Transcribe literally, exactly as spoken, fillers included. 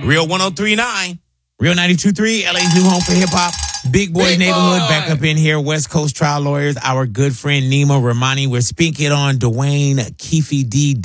Real one oh three point nine. Real ninety-two point three. L A's new home for hip hop. Big Boy Big Neighborhood Boy. back up in here. West Coast Trial Lawyers. Our good friend Nima Ramani. We're speaking on Dwayne Keefe D.